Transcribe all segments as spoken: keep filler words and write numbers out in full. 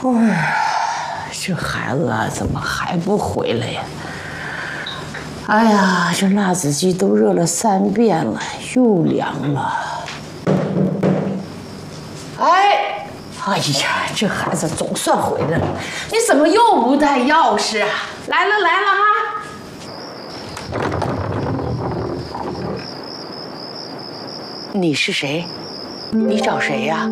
哎呀，这孩子啊，怎么还不回来呀？哎呀，这辣子鸡都热了三遍了，又凉了。哎，哎呀，这孩子总算回来了，你怎么又不带钥匙啊？来了来了啊！你是谁？你找谁呀？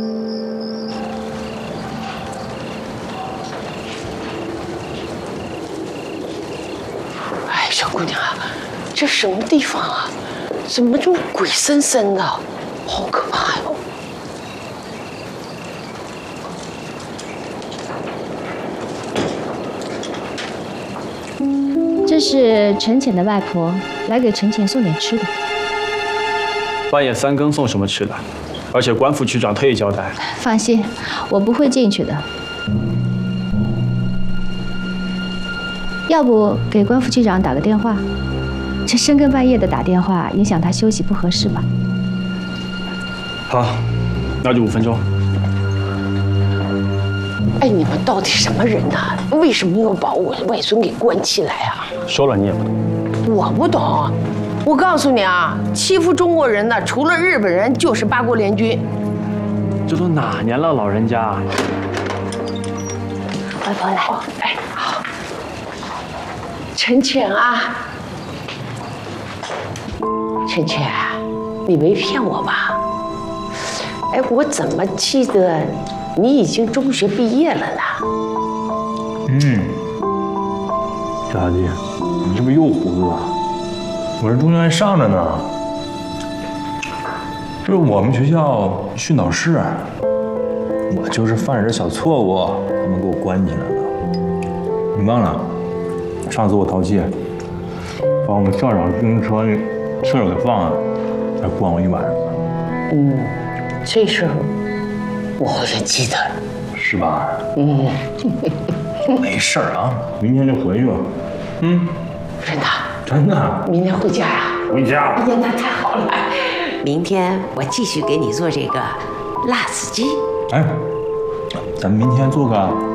哎，小姑娘啊，这什么地方啊？怎么这么鬼森森的？好可怕哟！ 这是陈浅的外婆，来给陈浅送点吃的。 半夜三更送什么吃的？而且关副区长特意交代。 放心，我不会进去的。要不给关副区长打个电话？这深更半夜的打电话，影响他休息不合适吧？ 好，那就五分钟。 哎，你们到底什么人呐？为什么要把我外孙给关起来啊？ 说了你也不懂。 我不懂。我告诉你啊，欺负中国人的除了日本人就是八国联军。 这都哪年了，老人家？ 外婆来，哎，好。陈浅啊，陈浅，你没骗我吧？哎，我怎么记得你已经中学毕业了呢？ 嗯，小小弟，你是不是又糊涂了？我这中学还上着呢。这是我们学校训导室，我就是犯了点小错误，他们给我关起来了。你忘了，上次我淘气，把我们校长自行车那车手给放了，还关我一晚上。 嗯，这事儿我也记得， 是吧？ 嗯， 没事儿啊，明天就回去了。嗯， 真的。 真的， 明天回家呀？ 回家。 哎呀，那太好了！ 明天我继续给你做这个辣子鸡。 哎，咱们明天做个